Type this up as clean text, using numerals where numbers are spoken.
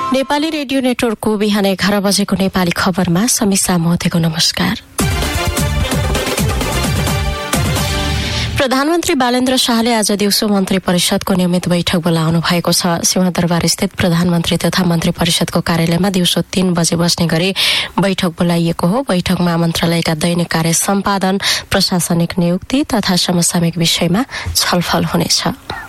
Nepali radio नेटवर्कको बिहान 11 बजेको नेपाली खबरमा समीक्षा मोहतेको नमस्कार। प्रधानमन्त्री बालेन्द्र शाहले आज दिउँसो मन्त्री परिषदको नियमित बैठक बोलाउनु भएको छ। सिंहदरबार स्थित प्रधानमन्त्री तथा मन्त्री परिषदको कार्यालयमा दिउँसो 3 बजे बस्ने गरी बैठक बोलाइएको हो। बैठकमा मन्त्रालयका दैनिक कार्य सम्पादन, प्रशासनिक नियुक्ति तथा समसामयिक विषयमा छलफल हुनेछ।